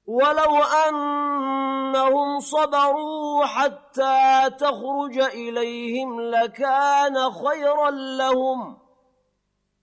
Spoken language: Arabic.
ولو أنهم صبروا حتى تخرج إليهم لكان خيرا لهم